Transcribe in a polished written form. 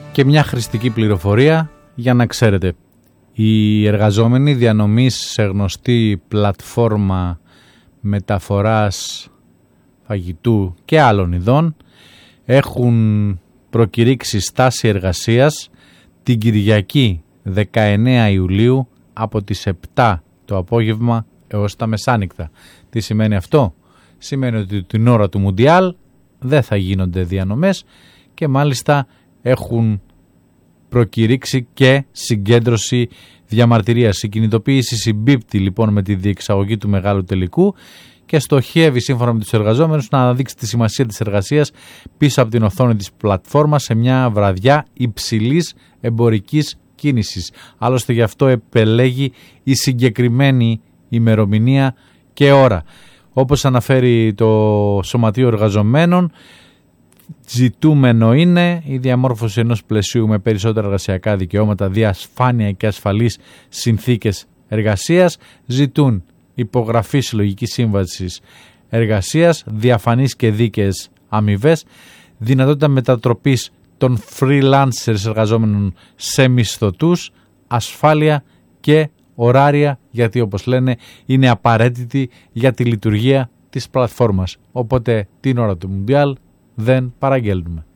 Και μια χρηστική πληροφορία για να ξέρετε. Οι εργαζόμενοι διανομής σε γνωστή πλατφόρμα μεταφοράς φαγητού και άλλων ειδών έχουν προκηρύξει στάση εργασίας την Κυριακή 19 Ιουλίου από τις 7 το απόγευμα έως τα μεσάνυχτα. Τι σημαίνει αυτό? Σημαίνει ότι την ώρα του Μουντιάλ δεν θα γίνονται διανομές και μάλιστα έχουν προκηρύξει και συγκέντρωση διαμαρτυρίας. Η κινητοποίηση συμπίπτει λοιπόν με τη διεξαγωγή του μεγάλου τελικού και στοχεύει σύμφωνα με τους εργαζόμενους να αναδείξει τη σημασία της εργασίας πίσω από την οθόνη της πλατφόρμας σε μια βραδιά υψηλής εμπορικής κίνησης. Άλλωστε γι' αυτό επελέγει η συγκεκριμένη ημερομηνία και ώρα. Όπως αναφέρει το Σωματείο Εργαζομένων, ζητούμενο είναι η διαμόρφωση ενός πλαισίου με περισσότερα εργασιακά δικαιώματα, διαφάνεια και ασφαλείς συνθήκες εργασίας. Ζητούν υπογραφή συλλογικής σύμβασης εργασίας, διαφανείς και δίκαιες αμοιβές, δυνατότητα μετατροπής των freelancers εργαζόμενων σε μισθωτούς, ασφάλεια και ωράρια, γιατί όπως λένε είναι απαραίτητη για τη λειτουργία της πλατφόρμας. Οπότε την ώρα του Μουντιάλ δεν παραγγέλνουμε.